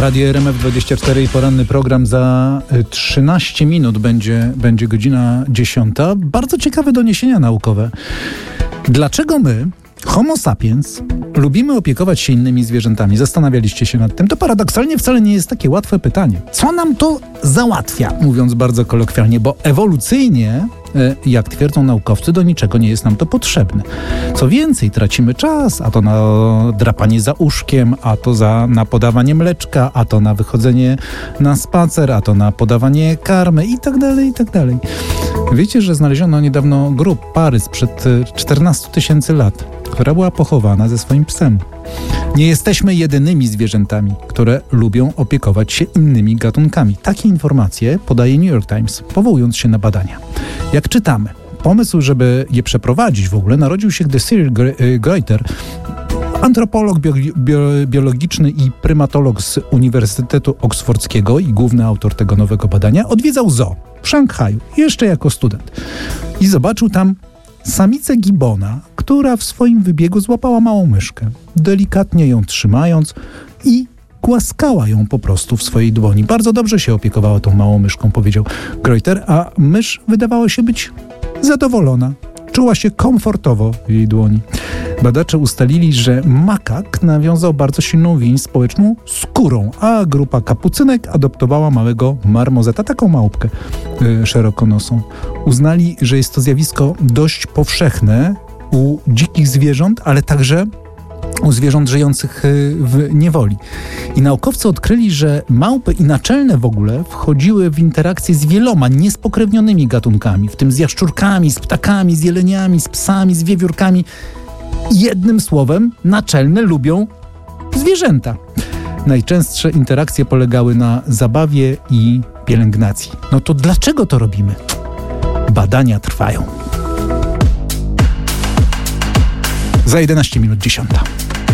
Radio RMF24 i poranny program za 13 minut będzie godzina 10. Bardzo ciekawe doniesienia naukowe. Dlaczego my, Homo sapiens, lubimy opiekować się innymi zwierzętami? Zastanawialiście się nad tym? To paradoksalnie wcale nie jest takie łatwe pytanie. Co nam to załatwia, mówiąc bardzo kolokwialnie, bo ewolucyjnie, jak twierdzą naukowcy, do niczego nie jest nam to potrzebne. Co więcej, tracimy czas, a to na drapanie za uszkiem, a to na podawanie mleczka, a to na wychodzenie na spacer, a to na podawanie karmy i tak dalej, i tak dalej. Wiecie, że znaleziono niedawno grób pary sprzed 14 000 lat, która była pochowana ze swoim psem. Nie jesteśmy jedynymi zwierzętami, które lubią opiekować się innymi gatunkami. Takie informacje podaje New York Times, powołując się na badania. Jak czytamy, pomysł, żeby je przeprowadzić w ogóle, narodził się, gdy Cyril Greuter, antropolog biologiczny i prymatolog z Uniwersytetu Oksfordzkiego i główny autor tego nowego badania, odwiedzał zoo w Szanghaju, jeszcze jako student. I zobaczył tam samicę gibona, która w swoim wybiegu złapała małą myszkę, delikatnie ją trzymając i głaskała ją po prostu w swojej dłoni. Bardzo dobrze się opiekowała tą małą myszką, powiedział Greuter, a mysz wydawała się być zadowolona. Czuła się komfortowo w jej dłoni. Badacze ustalili, że makak nawiązał bardzo silną więź społeczną z kurą, a grupa kapucynek adoptowała małego marmozeta, taką małpkę szerokonosą. Uznali, że jest to zjawisko dość powszechne u dzikich zwierząt, ale także u zwierząt żyjących w niewoli. I naukowcy odkryli, że małpy i naczelne w ogóle wchodziły w interakcję z wieloma niespokrewnionymi gatunkami, w tym z jaszczurkami, z ptakami, z jeleniami, z psami, z wiewiórkami. Jednym słowem, naczelne lubią zwierzęta. Najczęstsze interakcje polegały na zabawie i pielęgnacji. No to dlaczego to robimy? Badania trwają. Za 11 minut 10.